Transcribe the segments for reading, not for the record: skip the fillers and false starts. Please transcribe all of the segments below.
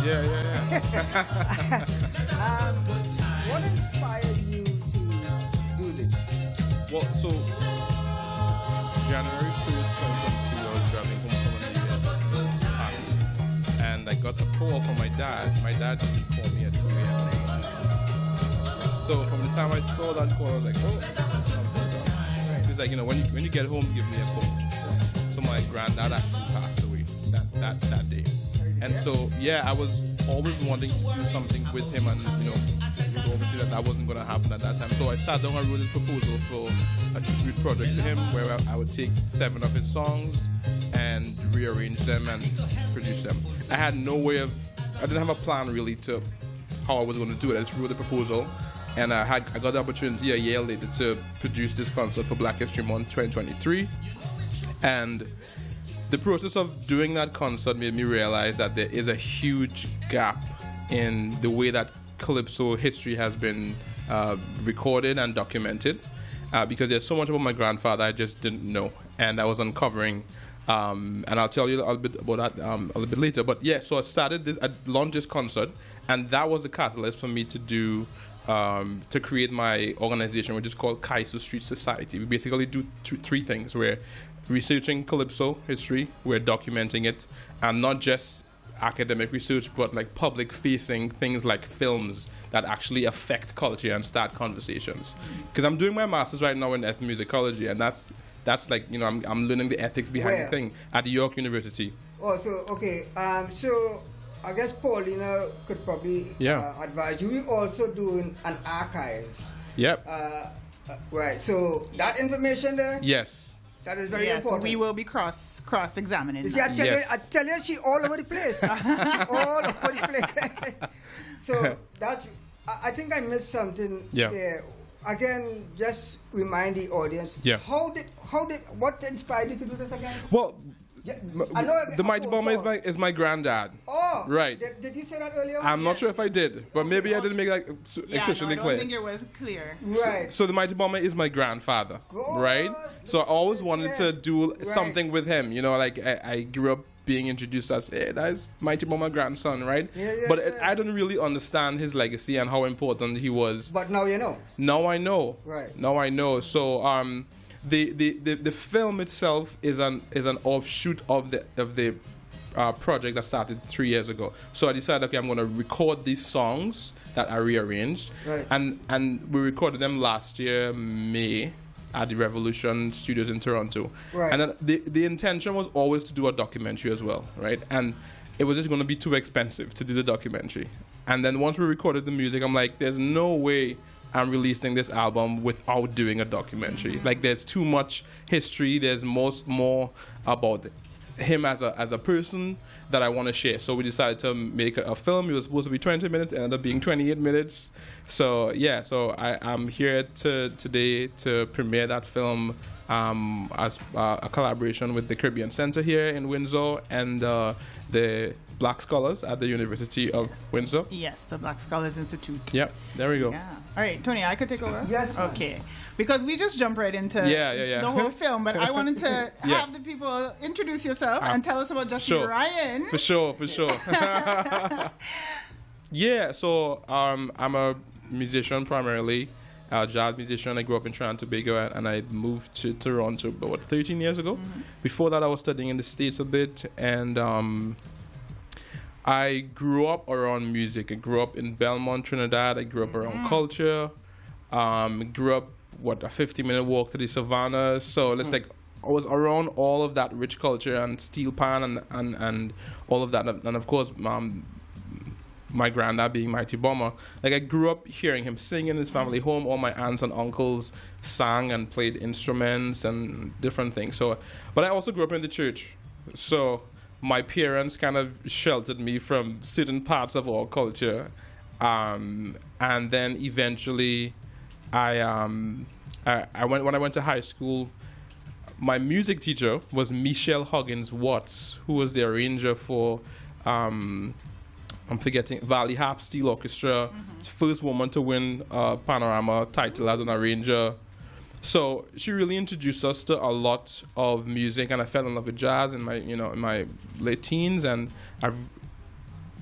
Yeah, yeah, yeah. What inspired you to do this? Well, so January 1st, 2022, I was driving home from a meeting party, and I got a call from my dad. My dad used to call me at 2 a.m. So from the time I saw that call, I was like, oh, something's wrong. He's like, when you get home, give me a call. So my granddad actually passed away that day. And so, yeah, I was always wanting to do something with him, and, obviously that wasn't going to happen at that time. So I sat down and wrote this proposal for a tribute project to him where I would take 7 of his songs and rearrange them and produce them. I didn't have a plan really to how I was going to do it. I just wrote the proposal, and I got the opportunity a year later to produce this concert for Black History Month 2023. And the process of doing that concert made me realize that there is a huge gap in the way that Calypso history has been recorded and documented, because there's so much about my grandfather I just didn't know, and I was uncovering, and I'll tell you a little bit about that a little bit later. But yeah, so I launched this concert, and that was the catalyst for me to do to create my organization, which is called Kaiso Street Society. We basically do 3 things. We're researching Calypso history, we're documenting it, and not just academic research, but like public-facing things like films that actually affect culture and start conversations. Because I'm doing my master's right now in ethnomusicology, and that's like, I'm learning the ethics behind the thing at York University. Oh, so okay. So I guess Paulina could probably advise you. We also doing an archives. Yep. Right. So that information there. Yes. That is very important. We will be cross-examining. You see, I tell you, she all over the place. She all over the place. So that's. I think I missed something there. Again, just remind the audience. Yeah. What inspired you to do this again? Well, I know the Mighty Bomber is my granddad. Oh, right. Did you say that earlier? I'm not sure if I did, but maybe I didn't make it officially clear. I don't think it was clear. Right. So the Mighty Bomber is my grandfather, right? So I always wanted to do something with him. I grew up being introduced as, hey, that's Mighty Bomber grandson, right? I don't really understand his legacy and how important he was. But now you know. Now I know. Right. Now I know. So the film itself is an offshoot of the project that started 3 years ago. So I decided, okay, I'm going to record these songs that I rearranged, right. and we recorded them last year, May, at the Revolution Studios in Toronto. Right. And then the intention was always to do a documentary as well, right? And it was just going to be too expensive to do the documentary. And then once we recorded the music, I'm like, there's no way I'm releasing this album without doing a documentary. Like, there's too much history. There's more about him as a person that I want to share. So we decided to make a film. It was supposed to be 20 minutes. It ended up being 28 minutes. So yeah, so I'm here today to premiere that film as a collaboration with the Caribbean Center here in Windsor and the Black Scholars at the University of Windsor. Yes, the Black Scholars Institute. Yep, there we go. Yeah. All right, Tony, I could take over? Yes. Ma'am. Okay. Because we just jumped right into the whole film, but I wanted to have the people introduce yourself and tell us about Justin Ryan. For sure. Yeah, so I'm a musician primarily, a jazz musician. I grew up in Trinidad and Tobago, and I moved to Toronto about 13 years ago. Mm-hmm. Before that, I was studying in the States a bit, and I grew up around music. I grew up in Belmont, Trinidad. I grew up around culture. Grew up, a 50-minute walk to the Savannah. So it's like I was around all of that rich culture and steel pan and all of that. And of course, my granddad being Mighty Bomber. Like, I grew up hearing him sing in his family home. All my aunts and uncles sang and played instruments and different things. So, but I also grew up in the church. So my parents kind of sheltered me from certain parts of our culture. And then eventually when I went to high school, my music teacher was Michelle Huggins Watts, who was the arranger for I'm forgetting, Valley Harp Steel Orchestra, first woman to win a Panorama title as an arranger. So she really introduced us to a lot of music, and I fell in love with jazz in my late teens, and I've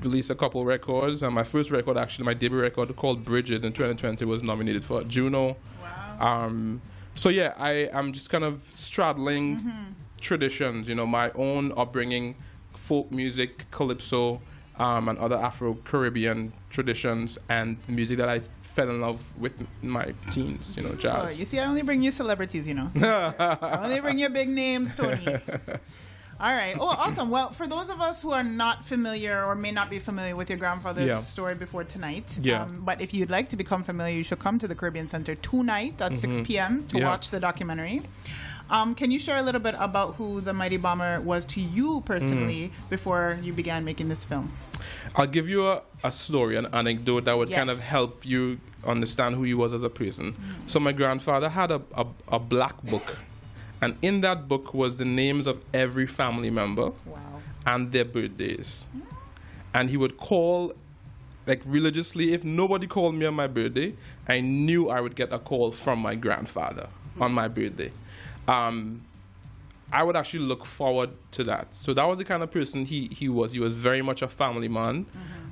released a couple records, and my first record, actually, my debut record called Bridges in 2020, was nominated for Juno. Wow. So yeah, I'm just kind of straddling traditions, you know, my own upbringing, folk music, calypso, and other Afro-Caribbean traditions, and the music that I fell in love with in my teens, you know, jazz. Oh, you see, I only bring you celebrities, you know. I only bring you big names, Tony. All right. Oh, awesome. Well, for those of us who are not familiar or may not be familiar with your grandfather's story before tonight, but if you'd like to become familiar, you should come to the Caribbean Center tonight at 6 p.m. to watch the documentary. Can you share a little bit about who the Mighty Bomber was to you personally before you began making this film? I'll give you a story, an anecdote that would kind of help you understand who he was as a person. So my grandfather had a black book. And in that book was the names of every family member and their birthdays. And he would call, like, religiously. If nobody called me on my birthday, I knew I would get a call from my grandfather on my birthday. I would actually look forward to that. So that was the kind of person he was. He was very much a family man.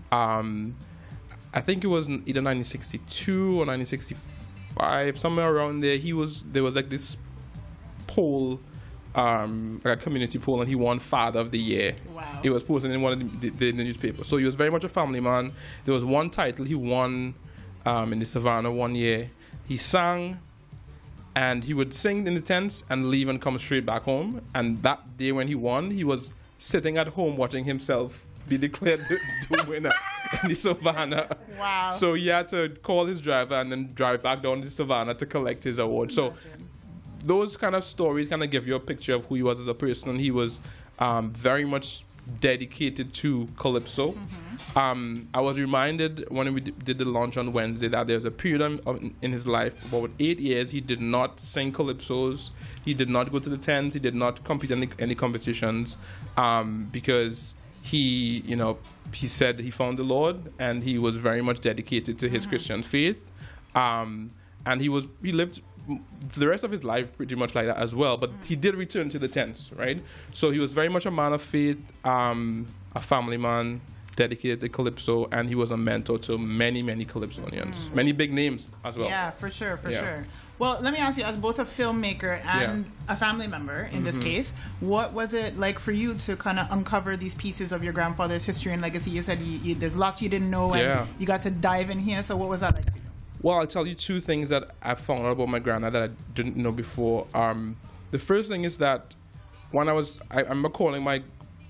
I think it was either 1962 or 1965, somewhere around there. There was like this poll, like a community poll, and he won Father of the Year. Wow. It was posted in one of the newspapers. So he was very much a family man. There was one title he won in the Savannah one year. He sang, and he would sing in the tents and leave and come straight back home. And that day when he won, he was sitting at home watching himself be declared the winner in the Savannah. Wow. So he had to call his driver and then drive back down to Savannah to collect his award. So those kind of stories kind of give you a picture of who he was as a person. He was very much dedicated to calypso. I was reminded when we did the launch on Wednesday that there's a period in his life, about 8 years, he did not sing calypsos. He did not go to the tents. He did not compete in any competitions because he said he found the Lord, and he was very much dedicated to his Christian faith. And he lived the rest of his life pretty much like that as well, but he did return to the tents, right? So he was very much a man of faith, a family man, dedicated to calypso, and he was a mentor to many, many calypsonians, many big names as well. Yeah, for sure. Well, let me ask you, as both a filmmaker and a family member in this case, what was it like for you to kind of uncover these pieces of your grandfather's history and legacy? You said there's lots you didn't know, and you got to dive in here, so what was that like for you? Well, I'll tell you two things that I found out about my granddad that I didn't know before. The first thing is that when I remember calling my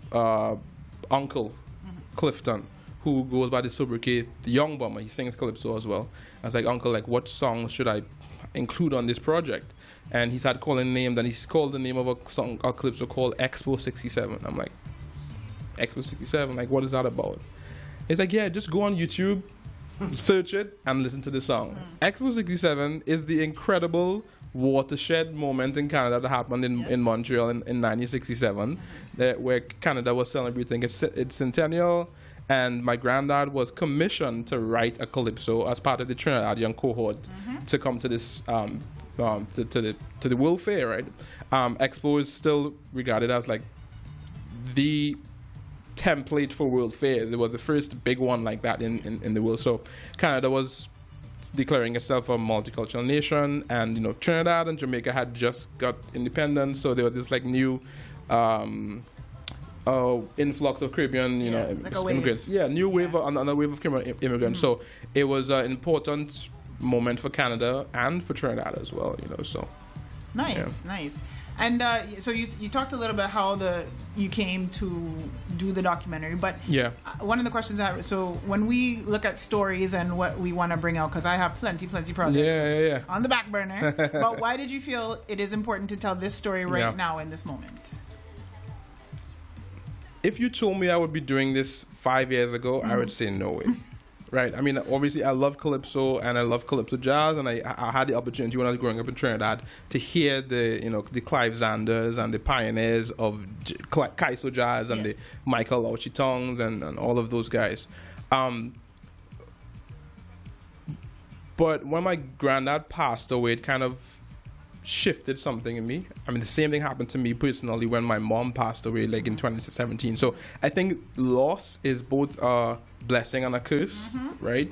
uncle, Clifton, who goes by the sobriquet, the Young Bomber. He sings calypso as well. I was like, Uncle, like, what songs should I include on this project? And he started calling names, and he called the name of a song, a calypso called Expo 67. I'm like, Expo 67? Like, what is that about? He's like, yeah, just go on YouTube, search it, and listen to the song. Expo 67 is the incredible watershed moment in Canada that happened in Montreal in 1967, where Canada was celebrating its centennial, and my granddad was commissioned to write a calypso as part of the Trinidadian cohort to come to this to the World Fair, right? Expo is still regarded as like the template for World Fairs. It was the first big one like that in the world. So Canada was declaring itself a multicultural nation, and Trinidad and Jamaica had just got independence, so there was this like new influx of Caribbean immigrants. New wave, another wave of Caribbean immigrants. So it was an important moment for Canada and for Trinidad as well. So nice. And so you talked a little bit how you came to do the documentary, but one of the questions so when we look at stories and what we want to bring out, because I have plenty projects on the back burner, but why did you feel it is important to tell this story right now in this moment? If you told me I would be doing this 5 years ago, I would say no way. Right. I mean, obviously, I love calypso and I love calypso jazz, and I had the opportunity when I was growing up in Trinidad to hear the Clive Zanders and the pioneers of Kaiso jazz and the Michael Lauchitongs and all of those guys. But when my granddad passed away, it kind of shifted something in me. I mean, the same thing happened to me personally when my mom passed away, like in 2017. So I think loss is both a blessing and a curse, right?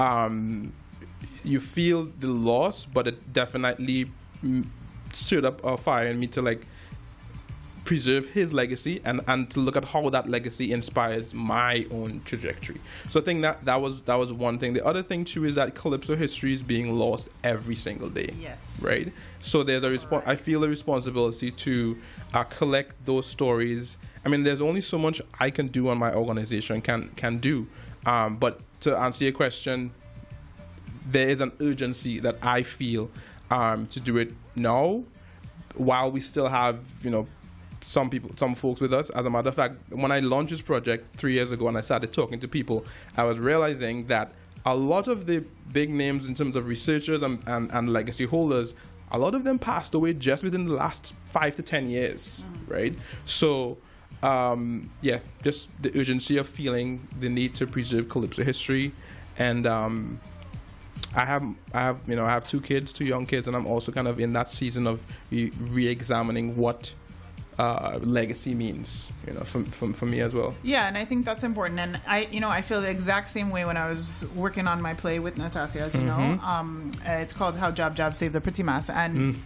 You feel the loss, but it definitely stirred up a fire in me to like preserve his legacy and to look at how that legacy inspires my own trajectory. So I think that was one thing. The other thing too is that Calypso history is being lost every single day. Yes. Right. So there's I feel a responsibility to collect those stories. I mean, there's only so much I can do on my organization can do. But to answer your question, there is an urgency that I feel to do it now, while we still have, you know, some folks with us. As a matter of fact, when I launched this project 3 years ago and I started talking to people, I was realizing that a lot of the big names in terms of researchers and legacy holders, a lot of them passed away just within the last 5 to 10 years, right? So, just the urgency of feeling the need to preserve Calypso history. And I have 2 kids, 2 young kids, and I'm also kind of in that season of re-examining what legacy means, you know, for me as well. Yeah, and I think that's important. And I feel the exact same way when I was working on my play with Natasha, as you know. It's called How Jab Jab Saved the Pretty Mass, and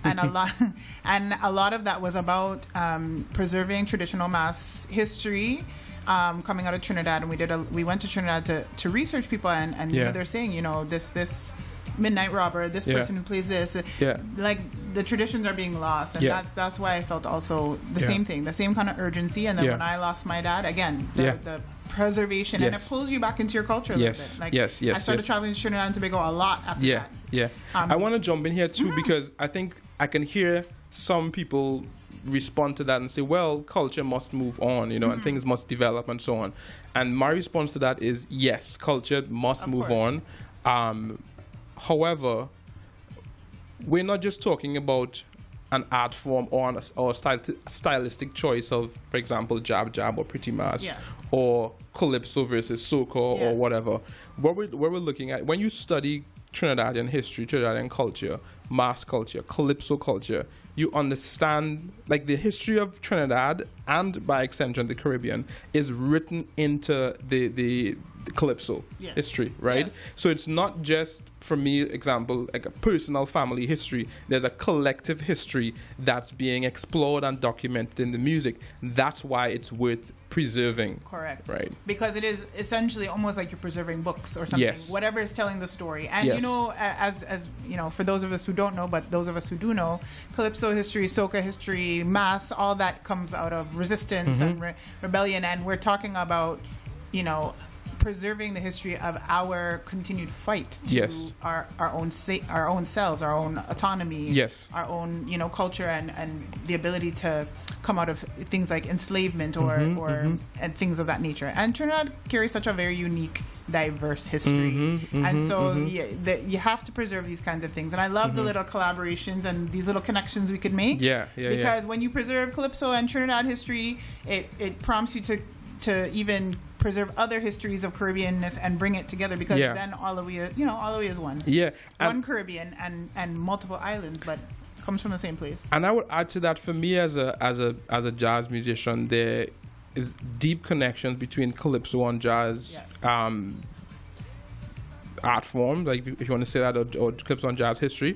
a lot of that was about preserving traditional mass history. Coming out of Trinidad, and we went to Trinidad to research people, and you know, they're saying, you know, this midnight robber, this person who plays this, like the traditions are being lost, and that's why I felt also the same thing, the same kind of urgency. And then when I lost my dad, again, the preservation, and it pulls you back into your culture a little bit. Like, I started traveling to Trinidad and Tobago a lot after that. I want to jump in here too, because I think I can hear some people respond to that and say, well, culture must move on, you know, and things must develop and so on. And my response to that is, yes, culture must move on. However, we're not just talking about an art form or stylistic choice of, for example, Jab Jab or Pretty Mass or Calypso versus soca or whatever. What we're looking at, when you study Trinidadian history, Trinidadian culture, mass culture, Calypso culture, you understand, like, the history of Trinidad and by extension the Caribbean is written into the Calypso history, right? So it's not just, for me, example, like a personal family history. There's a collective history that's being explored and documented in the music. That's why it's worth preserving. Correct. Right. Because it is essentially almost like you're preserving books or something. Whatever is telling the story. And you know, as you know, for those of us who don't know, but those of us who do know, Calypso history, soca history, mass, all that comes out of resistance and rebellion. And we're talking about, you know, preserving the history of our continued fight to our own selves, our own autonomy, our own, you know, culture, and the ability to come out of things like enslavement or and things of that nature. And Trinidad carries such a very unique, diverse history, and so you have to preserve these kinds of things. And I love the little collaborations and these little connections we could make. Because when you preserve Calypso and Trinidad history, it prompts you to even preserve other histories of Caribbeanness and bring it together, because then all of we is one. One Caribbean and multiple islands, but comes from the same place. And I would add to that, for me as a jazz musician, there is deep connections between Calypso and jazz art form, like if you want to say that, or Calypso and jazz history.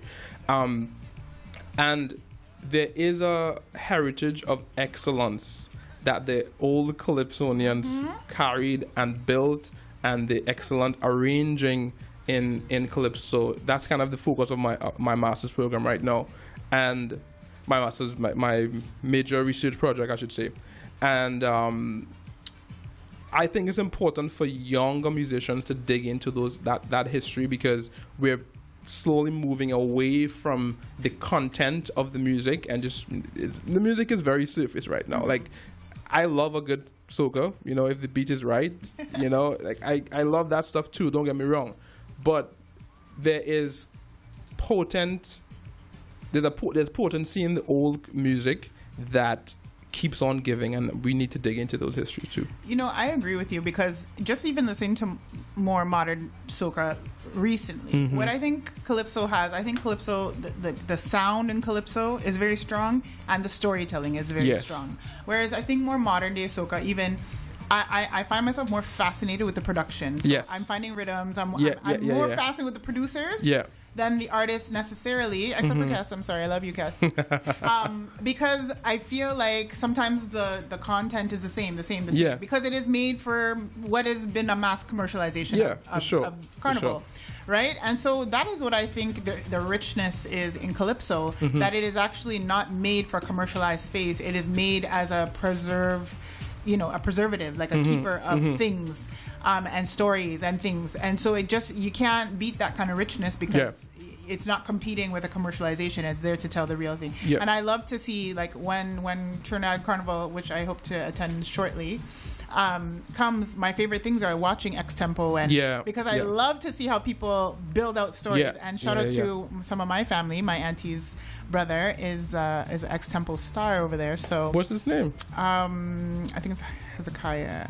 And there is a heritage of excellence that the old Calypsonians carried and built, and the excellent arranging in Calypso. That's kind of the focus of my master's program right now, and my major research project, I should say. And I think it's important for younger musicians to dig into that history, because we're slowly moving away from the content of the music, and the music is very surface right now. Like, I love a good soca, you know, if the beat is right, you know, like I love that stuff too, don't get me wrong. But there's potency in the old music that keeps on giving, and we need to dig into those histories too. You know, I agree with you, because just even listening to more modern soca recently. What I think Calypso has, I think Calypso, the sound in Calypso is very strong, and the storytelling is very strong. Whereas I think more modern day soca, even I find myself more fascinated with the production. So I'm finding rhythms. I'm more fascinated with the producers than the artists necessarily, except for Kes. I'm sorry, I love you, Kes. Because I feel like sometimes the content is the same. Because it is made for what has been a mass commercialization of Carnival. Right? And so that is what I think the richness is in Calypso, that it is actually not made for a commercialized space. It is made as a preservative, like a keeper of things and stories and things. And so you can't beat that kind of richness because it's not competing with a commercialization. It's there to tell the real thing. And I love to see, like, when Trinidad Carnival, which I hope to attend shortly, comes, my favorite things are watching X-Tempo, and because I love to see how people build out stories. And shout out to some of my family. My auntie's brother is an X-Tempo star over there. So what's his name? I think it's Hezekiah.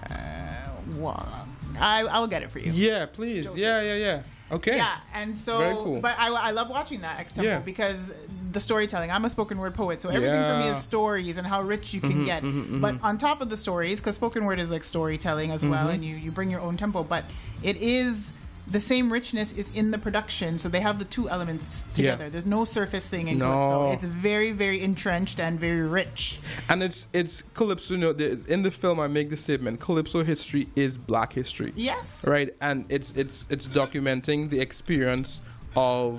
I'll get it for you. Yeah, please. Joseph. Yeah. Okay. Yeah, and so, very cool. But I love watching that X-Tempo because the storytelling. I'm a spoken word poet, so everything for me is stories and how rich you can get. But on top of the stories, because spoken word is like storytelling as well, and you bring your own tempo, but it is the same richness is in the production, so they have the two elements together. There's no surface thing in Calypso. It's very, very entrenched and very rich. And it's Calypso. In the film, I make the statement: Calypso history is Black history. Yes. Right, and it's documenting the experience of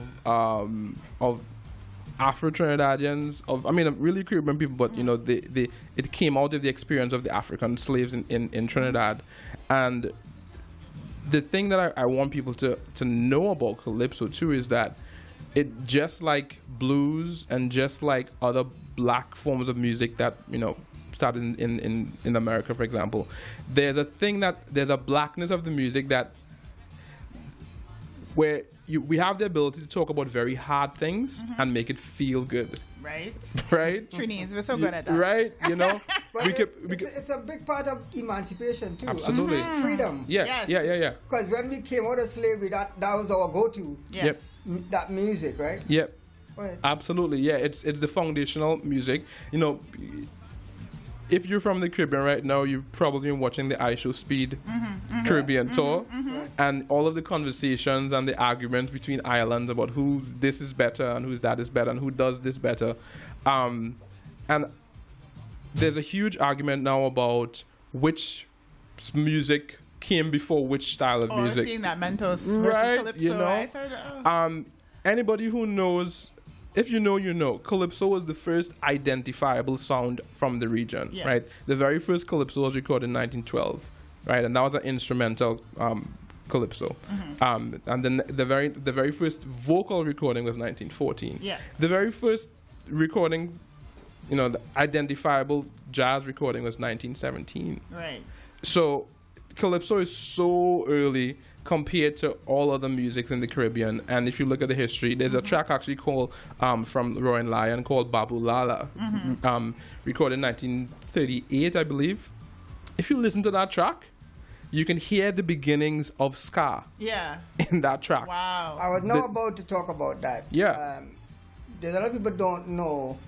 Afro-Trinidadians, really Caribbean people, but it came out of the experience of the African slaves in Trinidad. And the thing that I want people to know about Calypso too is that it, just like blues and just like other Black forms of music that started in America, for example, there's a Blackness of the music that where we have the ability to talk about very hard things and make it feel good. Right. Trinis, we're so good at that. Right, it's a big part of emancipation too. Absolutely. Freedom. Yeah. Because when we came out of slavery, that was our go-to. Yes. That music, right? Yep. Right. Absolutely. Yeah, it's the foundational music. If you're from the Caribbean right now, you've probably been watching the iShow Speed Caribbean tour, and all of the conversations and the arguments between islands about whose this is better and whose that is better and who does this better. And there's a huge argument now about which music came before which style of music. I've seen that Mentos versus Calypso. Anybody who knows. If you know, Calypso was the first identifiable sound from the region, right? The very first Calypso was recorded in 1912, right? And that was an instrumental Calypso. And then the very first vocal recording was 1914. Yeah. The very first recording, the identifiable jazz recording was 1917. Right. So Calypso is so early compared to all other musics in the Caribbean. And if you look at the history, there's a track actually called from Roy and Lion called Babu Lala, recorded in 1938, I believe. If you listen to that track, you can hear the beginnings of ska in that track. Wow. I was now about to talk about that. Yeah. There's a lot of people don't know.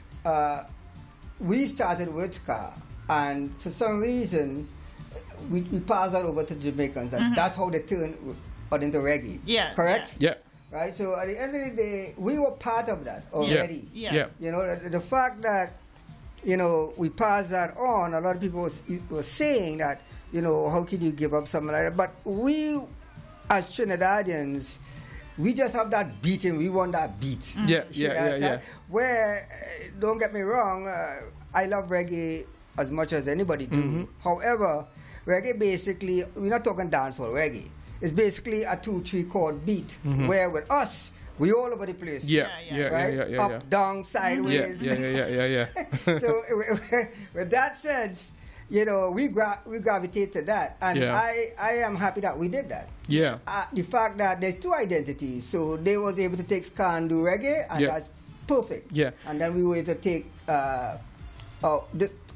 We started with ska, and for some reason, we passed that over to Jamaicans, and that's how they turned into reggae. Yeah. Correct? Yeah. Right? So at the end of the day, we were part of that already. Yeah. The fact that, we passed that on, a lot of people were saying that, how can you give up something like that? But we, as Trinidadians, we just have that beat and we want that beat. Yeah. Where, don't get me wrong, I love reggae as much as anybody do. However, reggae basically, we're not talking dancehall reggae. It's basically a 2-3 chord beat, where with us, we all over the place. Yeah. Up, down, sideways. Yeah. So with that sense, we gravitate to that, and I am happy that we did that. Yeah. The fact that there's two identities, so they was able to take ska and do reggae, and that's perfect. Yeah. And then we were able to take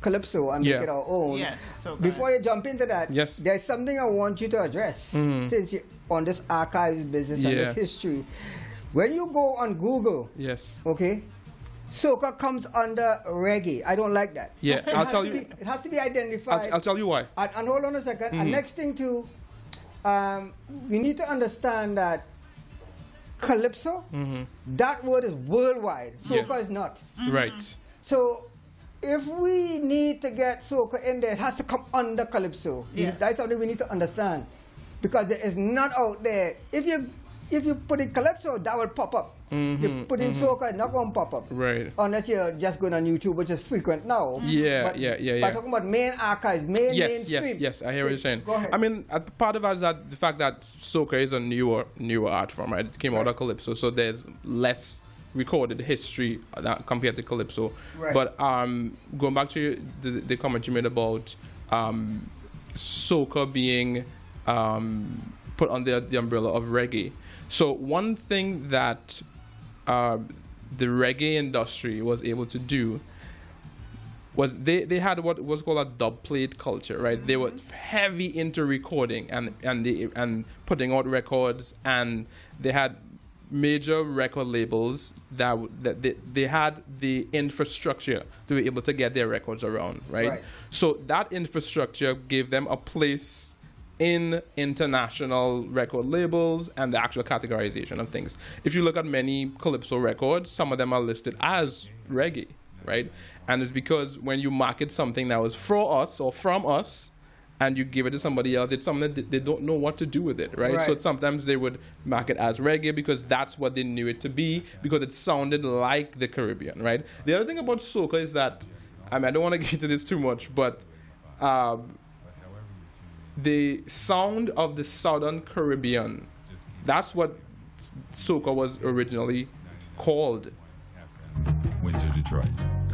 calypso and make it our own. Yes. So before you jump into that, there's something I want you to address since you're on this archives business and this history. When you go on Google, okay, soca comes under reggae. I don't like that. Yeah, I'll tell you. It has to be identified. I'll tell you why. And hold on a second. And next thing too, we need to understand that calypso, that word is worldwide. Soca is not. Right. So if we need to get soca in there, it has to come under calypso. That's something we need to understand, because there is not out there. If you put in calypso, that will pop up. You put in soca, it's not going to pop up. Right. Unless you're just going on YouTube, which is frequent now. But talking about main archives, mainstream. Yes, I hear what you're saying. Go ahead. I mean, part of that is that the fact that soca is a newer art form, right? It came out of calypso, so there's less recorded history compared to calypso. Right. But going back to the comment you made about soca being put under the umbrella of reggae. So one thing that the reggae industry was able to do was they had what was called a dub plate culture, right? They were heavy into recording and putting out records, and they had major record labels that they had the infrastructure to be able to get their records around, right? So that infrastructure gave them a place in international record labels and the actual categorization of things. If you look at many calypso records, some of them are listed as reggae, right? And it's because when you market something that was for us or from us and you give it to somebody else, it's something that they don't know what to do with it, right? So sometimes they would mark it as reggae because that's what they knew it to be, because it sounded like the Caribbean, right? The other thing about soca is that, I mean, I don't want to get into this too much, but the sound of the Southern Caribbean, that's what soca was originally called. Windsor, Detroit.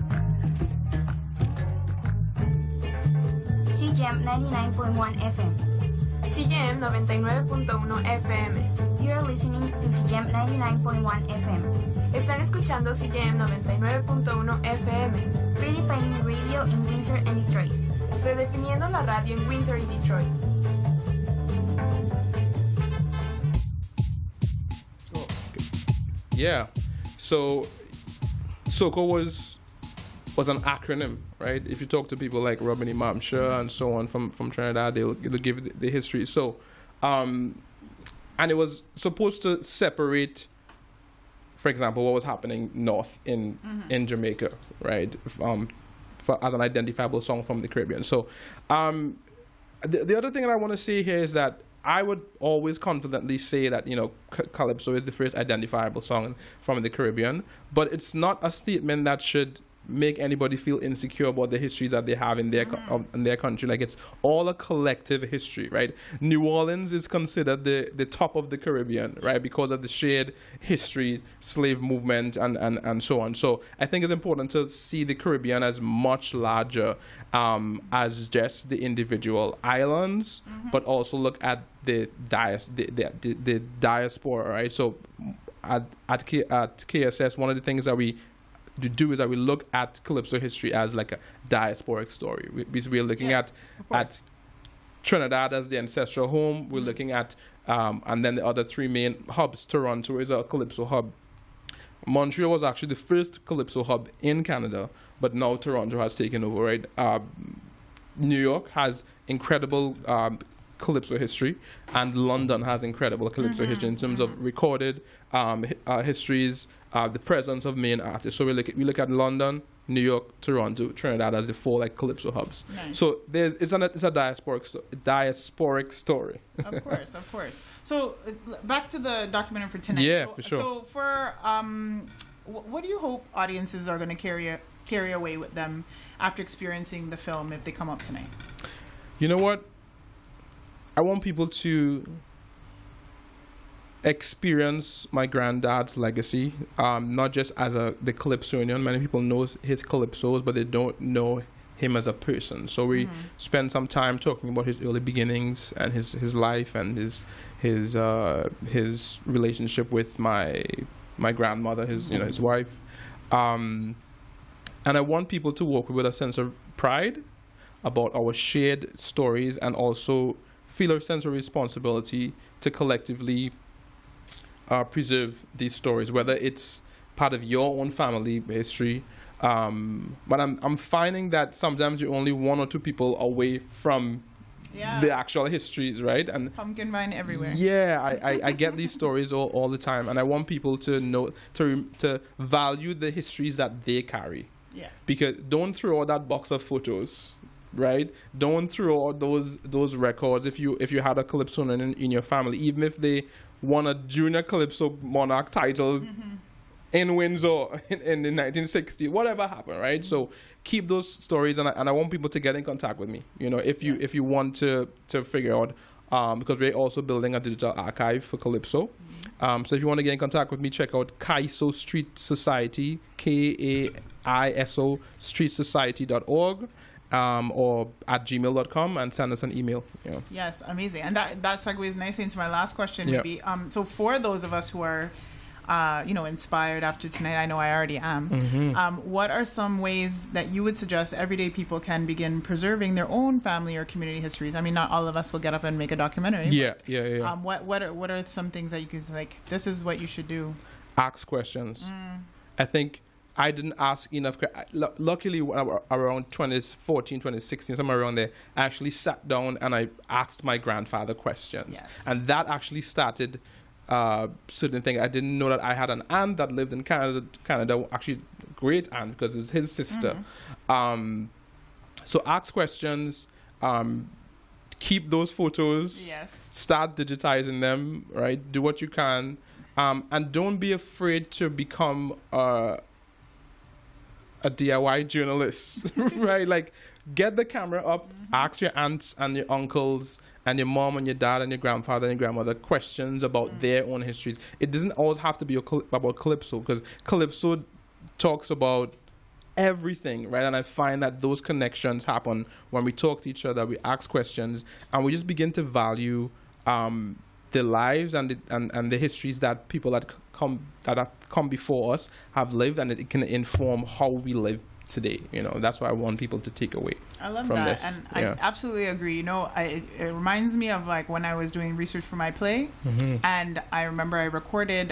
CJAM 99.1 FM. CJAM 99.1 FM. You are listening to CJAM 99.1 FM. Están escuchando CJAM 99.1 FM. Redefining radio in Windsor and Detroit. Redefiniendo la radio en Windsor y Detroit. Yeah, so soca was an acronym, right? If you talk to people like Robin Imamsha and so on from Trinidad, they'll give the history. So, and it was supposed to separate, for example, what was happening north in Jamaica, right? As an identifiable song from the Caribbean. So the other thing that I want to say here is that I would always confidently say that, you know, Calypso is the first identifiable song from the Caribbean, but it's not a statement that should make anybody feel insecure about the history that they have in their country. Like, it's all a collective history, right? New Orleans is considered the top of the Caribbean, right, because of the shared history, slave movement, and so on. So I think it's important to see the Caribbean as much larger as just the individual islands, but also look at the diaspora, right? So at KSS, one of the things that we do is that we look at Calypso history as like a diasporic story. We're looking at Trinidad as the ancestral home. We're looking at, and then the other three main hubs. Toronto is a Calypso hub. Montreal was actually the first Calypso hub in Canada, but now Toronto has taken over, right? New York has incredible Calypso history, and London has incredible Calypso history in terms of recorded histories, the presence of main artists. So we look at London, New York, Toronto, Trinidad as the four like Calypso hubs. Nice. So it's a diasporic story. Of course. So back to the documentary for tonight. Yeah, so, for sure. So for what do you hope audiences are going to carry away with them after experiencing the film if they come up tonight? You know what? I want people to experience my granddad's legacy, not just as the Calypsonian. Many people know his Calypsos, but they don't know him as a person. So we spend some time talking about his early beginnings and his life and his relationship with my grandmother, his wife. And I want people to walk with a sense of pride, about our shared stories, and also feel a sense of responsibility to collectively preserve these stories, whether it's part of your own family history. But I'm finding that sometimes you're only one or two people away from the actual histories, right? And pumpkin vine everywhere. Yeah, I get these stories all the time, and I want people to know to value the histories that they carry. Yeah. Because don't throw out that box of photos, right? Don't throw out those records. If you had a calypso in your family, even if they won a junior calypso monarch title in Windsor in the 1960s, whatever happened, right? So keep those stories, and I want people to get in contact with me. You know, if you want to figure out, because we're also building a digital archive for Calypso. So if you want to get in contact with me, check out Kaiso Street Society, KAISO Street Society.org. Or at gmail.com, and send us an email. Yeah. Yes, amazing. And that segues nicely into my last question. Would be, so for those of us who are inspired after tonight, I know I already am. What are some ways that you would suggest everyday people can begin preserving their own family or community histories? I mean, not all of us will get up and make a documentary. Yeah. What are some things that you can say, like, this is what you should do? Ask questions. I think I didn't ask enough. Luckily, around 2014, 2016, somewhere around there, I actually sat down and I asked my grandfather questions. Yes. And that actually started certain things. I didn't know that I had an aunt that lived in Canada, actually great aunt, because it was his sister. So ask questions, keep those photos, start digitizing them, right? Do what you can, and don't be afraid to become a DIY journalist, right? Like, get the camera up, ask your aunts and your uncles and your mom and your dad and your grandfather and your grandmother questions about their own histories. It doesn't always have to be about Calypso, because Calypso talks about everything, right? And I find that those connections happen when we talk to each other, we ask questions, and we just begin to value the lives and the histories that people that have come before us have lived, and it can inform how we live today. You know, that's what I want people to take away. I love from that, this. and I absolutely agree. You know, it reminds me of like when I was doing research for my play, and I remember I recorded.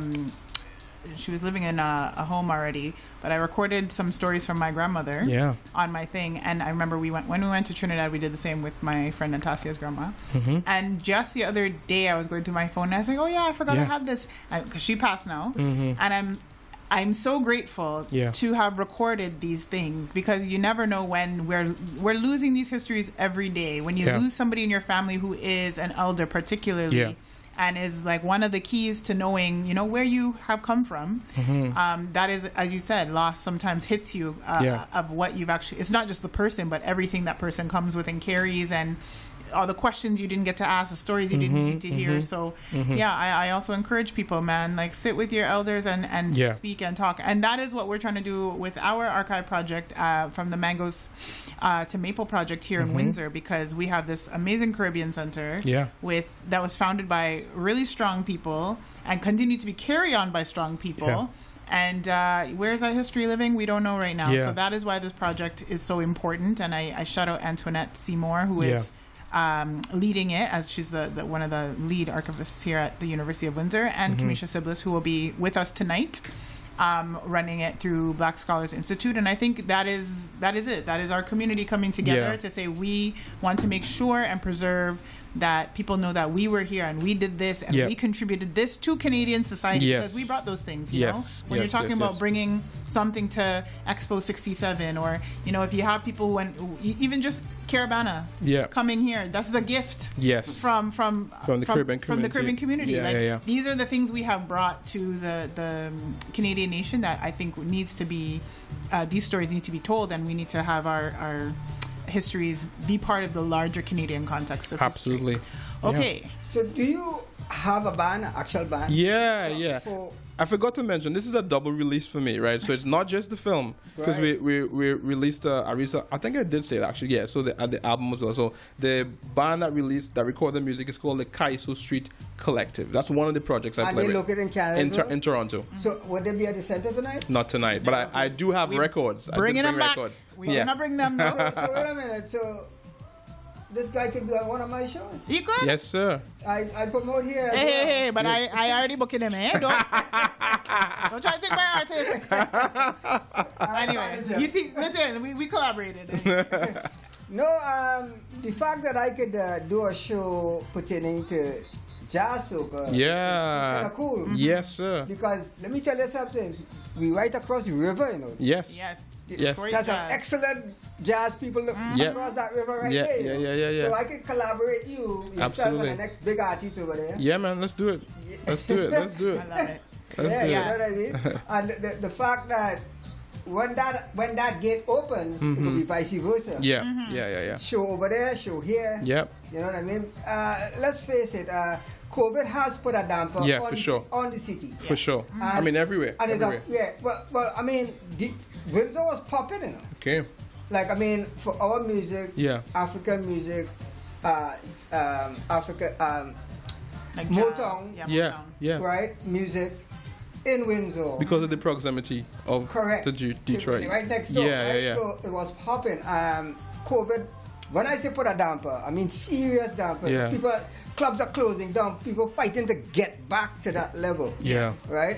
She was living in a home already, but I recorded some stories from my grandmother on my thing. And I remember when we went to Trinidad, we did the same with my friend Natasia's grandma. And just the other day, I was going through my phone and I was like, oh yeah, I forgot I had this, because she passed now. And I'm so grateful to have recorded these things, because you never know when we're losing these histories every day. When you lose somebody in your family who is an elder, particularly. And is like one of the keys to knowing, you know, where you have come from. That is, as you said, loss sometimes hits you of what you've actually. It's not just the person, but everything that person comes with and carries, and all the questions you didn't get to ask, the stories you didn't need to hear. So I also encourage people, man, like sit with your elders and speak and talk. And that is what we're trying to do with our archive project, from the Mangoes to Maple project here in Windsor, because we have this amazing Caribbean Center that was founded by really strong people and continue to be carried on by strong people. And where's that history living? We don't know right now. So that is why this project is so important. And I shout out Antoinette Seymour, who is leading it, as she's the one of the lead archivists here at the University of Windsor, and Kamisha Siblis, who will be with us tonight, running it through Black Scholars Institute. And I think that is it. That is our community coming together to say we want to make sure and preserve that people know that we were here and we did this and we contributed this to Canadian society, because we brought those things, you know? When you're talking about bringing something to Expo 67, or, you know, if you have people even just Caravana coming here, that's a gift from the Caribbean community. These are the things we have brought to the Canadian nation that I think needs to be, these stories need to be told, and we need to have our histories be part of the larger Canadian context of history. Okay. So do you have a band, an actual band? Yeah. I forgot to mention, this is a double release for me, right? So it's not just the film, because we released I think I did say it actually, yeah. So the album as well. So the band that recorded music is called the Kaiso Street Collective. That's one of the projects I play with. And they located in Canada? In Toronto. So would they be at the center tonight? Not tonight, but I do have records. Bringing them back. Records. We're going to bring them though. So wait a minute. So this guy could be on one of my shows. You could? Yes, sir. I promote here. Hey, but I already booking him, eh? Don't try to take my artist. Anyway, you see, listen, we collaborated. No, the fact that I could do a show pertaining to jazz soca is kind of cool. Yes, sir. Because let me tell you something. We right across the river, you know. Yes. That's an excellent jazz people across that river right there. Yeah. So I can collaborate yourself and the next big artist over there. Yeah, man, let's do it. Let's do it. I love it. You know what I mean? And the fact that when that gate opens, it will be vice versa. Yeah. Show over there, show here. Yep. You know what I mean? Let's face it. COVID has put a damper on the city. For sure. I mean, everywhere. Well, I mean, Windsor was popping, you know. Okay. Like, I mean, for our music, African music, Africa, like Motown, yeah, right? Music in Windsor. Because of the proximity of to Detroit. Right next door, Yeah. So it was popping. COVID, when I say put a damper, I mean serious damper. Yeah. Clubs are closing down, people fighting to get back to that level. Yeah. Right?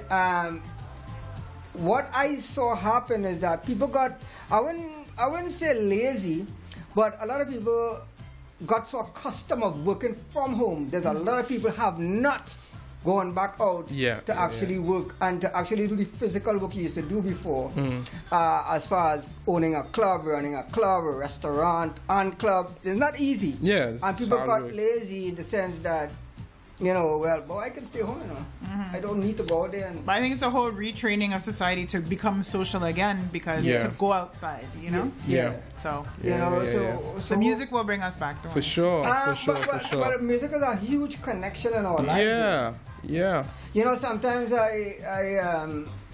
What I saw happen is that people got, I wouldn't say lazy, but a lot of people got so accustomed of working from home. There's a lot of people have not gone back out to actually work and to actually do the physical work you used to do before. As far as owning a club, running a club, a restaurant, and club, it's not easy. Yeah, and people got lazy in the sense that, you know, well, boy, I can stay home, you know. I don't need to go out there. But I think it's a whole retraining of society to become social again because to go outside, you know? So, you know, so the music will bring us back. For sure. But music is a huge connection in our lives. Yeah. You know, sometimes I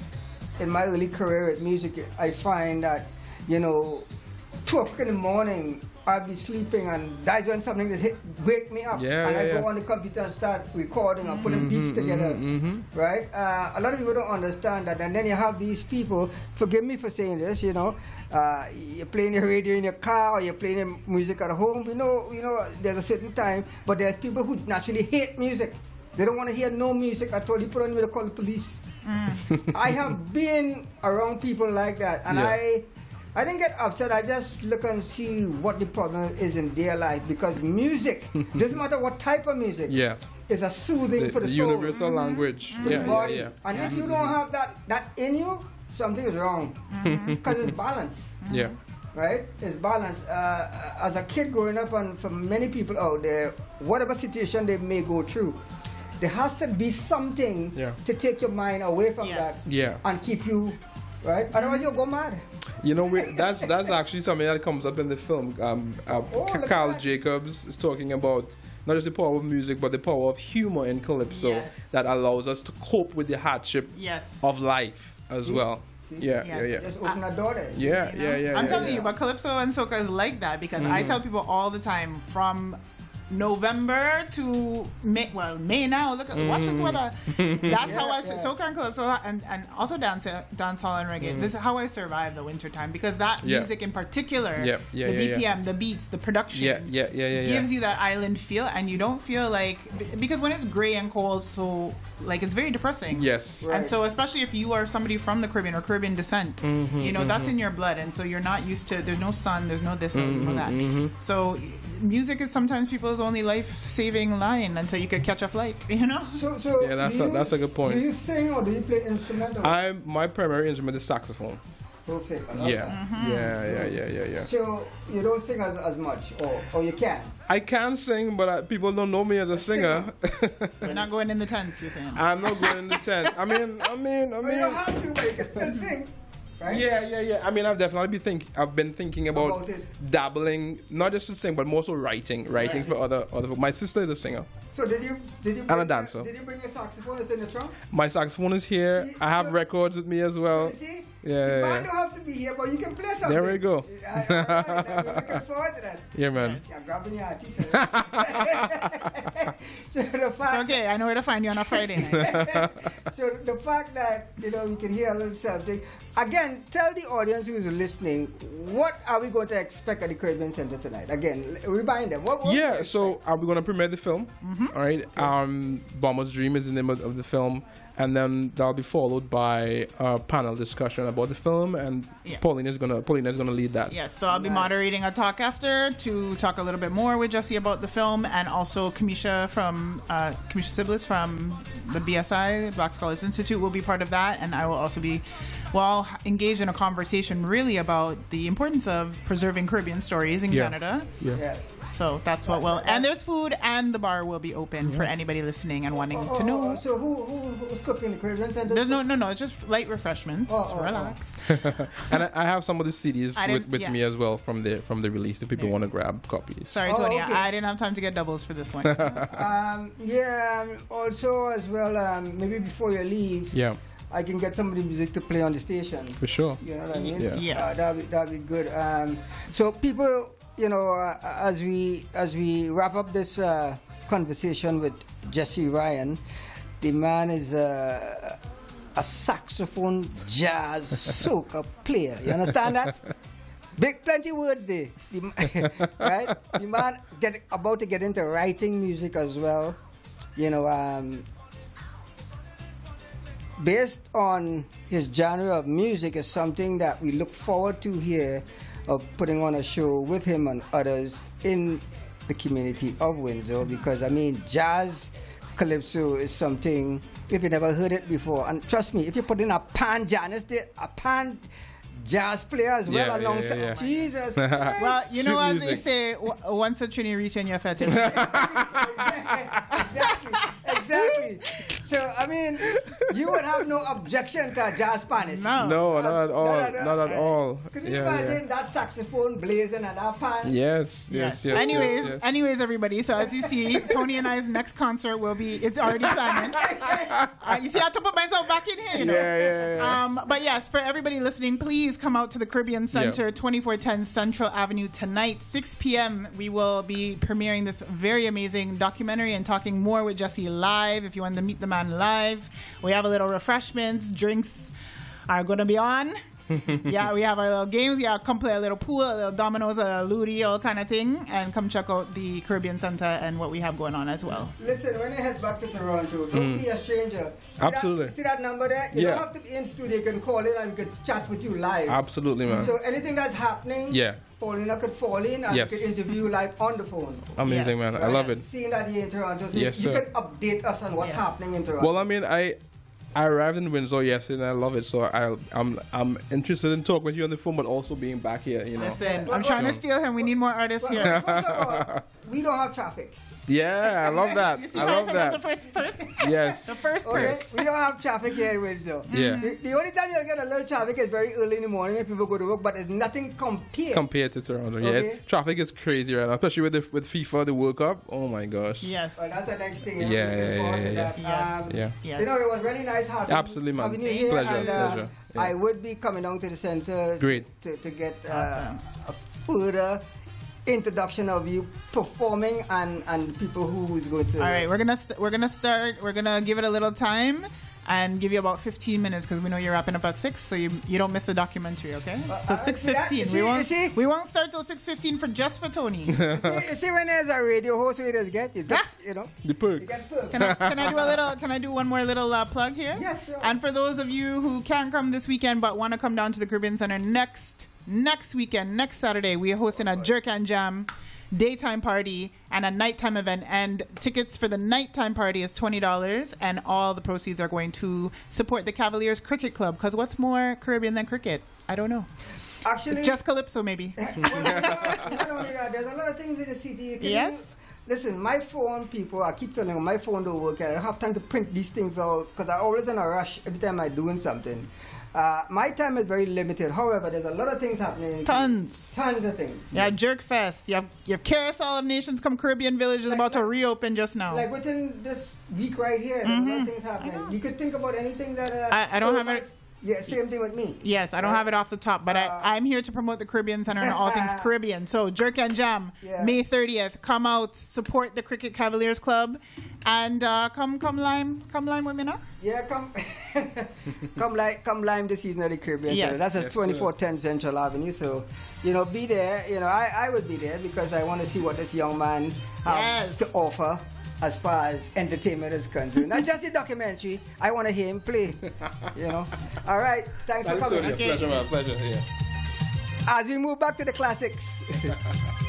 in my early career with music, I find that, you know, 2 o'clock in the morning, I'll be sleeping and that's when something just wake me up. I go on the computer and start recording and putting beats together. Right? A lot of people don't understand that. And then you have these people, forgive me for saying this, you know, you're playing your radio in your car or you're playing your music at home. We know, there's a certain time, but there's people who naturally hate music. They don't want to hear no music at all. You put on me to call the police. I have been around people like that, and I didn't get upset. I just look and see what the problem is in their life, because music, doesn't matter what type of music, is a soothing for the soul. Universal language. For the body. And if you don't have that in you, something is wrong, because it's balance. Right? It's balance. As a kid growing up, and for many people out there, whatever situation they may go through, there has to be something to take your mind away from that and keep you, right? Otherwise you'll go mad. You know, that's actually something that comes up in the film. Carl Jacobs is talking about not just the power of music, but the power of humor in Calypso that allows us to cope with the hardship of life as well. Just open a door there. I'm telling you, but Calypso and soca is like that, because I tell people all the time, from November to May, May now, look at watch this weather. That's how I soca and Calypso and also dancehall and reggae. This is how I survive the winter time, because that music in particular, the BPM, the beats, the production gives you that island feel, and you don't feel like, because when it's gray and cold, so like it's very depressing. And so especially if you are somebody from the Caribbean or Caribbean descent, you know, that's in your blood, and so you're not used to, there's no sun, there's no this, no that. So music is sometimes people's only life-saving line until you could catch a flight, you know? So that's a good point. Do you sing or do you play instrumental? My primary instrument is saxophone. Okay. Yeah. So you don't sing as much, or you can? I can sing, but people don't know me as a singer. You're not going in the tents, you're saying? I'm not going in the tent. I mean. You don't have to, but you can still sing. right? Yeah. I mean, I've been thinking about dabbling, not just to sing, but more so writing for other people. My sister is a singer. So did you and a dancer. Did you bring your saxophone? It's in the trunk? My saxophone is here. I have records with me as well. So you see? Yeah. The band don't have to be here, but you can play something. There we go. All right, we're looking forward to that. Yeah, man. I'm grabbing your t-shirt. So the fact okay, I know where to find you on a Friday night. So the fact that, we can hear a little something. Again, tell the audience who's listening, what are we going to expect at the Caribbean Center tonight? Again, remind them. What so are we going to premiere the film? Mm-hmm. All right. Bomber's Dream is the name of the film. And then that'll be followed by a panel discussion about the film, and Paulina's gonna lead that. Yes, so I'll be moderating a talk after to talk a little bit more with Jesse about the film, and also Kamisha Siblis from the BSI, Black Scholars Institute, will be part of that, and I will also be engaged in a conversation really about the importance of preserving Caribbean stories in Canada. Yeah. So that's what and there's food, and the bar will be open for anybody listening and wanting to know. So who's cooking the Caribbean Center? There's no, it's just light refreshments. Relax. And I have some of the CDs with me as well from the release if people want to grab copies. Sorry, Tony, okay. I didn't have time to get doubles for this one. Also as well, maybe before you leave. Yeah. I can get some of the music to play on the station. For sure. You know what I mean? Yeah. Yes. That'd be good. So people, as we wrap up this conversation with Jesse Ryan, the man is a saxophone jazz soca player. You understand that? Plenty words there. Right? The man about to get into writing music as well. Based on his genre of music is something that we look forward to here, of putting on a show with him and others in the community of Windsor, because jazz calypso is something, if you never heard it before, and trust me, if you put in a pan Janice there, a pan jazz player as well alongside. Yeah. Jesus Christ. Well, as they say, once a trini reach in your fetish. Exactly. So, you would have no objection to a jazz pianist. No, not at all. Not at all. Could you imagine that saxophone blazing and that pan? Yes. Anyways, everybody, so as you see, Tony and I's next concert it's already planning. You see, I have to put myself back in here, Yeah. But yes, for everybody listening, please come out to the Caribbean Center, 2410 Central Avenue tonight, 6 p.m. We will be premiering this very amazing documentary and talking more with Jesse live. If you want to meet the man live, we have a little refreshments, drinks are going to be on. We have our little games. Come play a little pool, a little dominoes, a little ludi, all kind of thing, and come check out the Caribbean Center and what we have going on as well. Listen, when you head back to Toronto, don't be a stranger. Absolutely. See that number there? You don't have to be in studio. You can call in and we can chat with you live. Absolutely, man. So anything that's happening, Paulina could fall in and we could interview you live on the phone. Amazing, man. I love it. Seeing that here in Toronto, so you can update us on what's happening in Toronto. Well, I arrived in Windsor yesterday and I love it, so I'm interested in talking with you on the phone, but also being back here. Listen, I'm trying to steal him. We need more artists here. First of all, we don't have traffic. Yeah, I love that. You see I love that. The first perk? Yes. The first perk. Okay, we don't have traffic here in Windsor. Yeah. The only time you'll get a little traffic is very early in the morning when people go to work, but it's nothing compared to Toronto. Okay. Yes. Traffic is crazy right now, especially with FIFA, the World Cup. Oh my gosh. Yes. Well, that's the next thing. Yeah. It was really nice having you here. Pleasure. I would be coming down to the center. Great. To get a further introduction of you performing and people who is going to. All right, we're gonna start. We're gonna give it a little time and give you about 15 minutes because we know you're wrapping up at 6, so you don't miss the documentary. Okay? So 6:15. We won't start till 6:15 for Tony. You see when there's a radio host, we just get the perks. Can I do one more little plug here? Yes, sure. And for those of you who can't come this weekend but want to come down to the Caribbean Center next weekend, next Saturday, we are hosting a Jerk and Jam daytime party and a nighttime event, and tickets for the nighttime party is $20, and all the proceeds are going to support the Cavaliers Cricket Club, because what's more Caribbean than cricket? I don't know. Actually, just calypso maybe. Not only that, there's a lot of things in the city. Listen, my phone, people, I keep telling them my phone don't work. I don't have time to print these things out because I'm always in a rush every time I'm doing something. My time is very limited. However, there's a lot of things happening. Tons of things. Yeah, Jerk Fest. You have Carousel of Nations come Caribbean Village is about to reopen just now. Like within this week right here, there's a lot of things happening. You could think about anything that... I don't have it... Yeah, same thing with me. Yes, I don't have it off the top, but I'm here to promote the Caribbean Center and all things Caribbean. So Jerk and Jam, May 30th, come out, support the Cricket Cavaliers Club, and come lime with me now. Yeah, come lime this evening at the Caribbean Center. That's at 2410 Central Avenue. So, be there. I would be there because I want to see what this young man has to offer. As far as entertainment is concerned, not just the documentary. I want to hear him play. All right. Thanks for coming. Pleasure. Yeah. As we move back to the classics.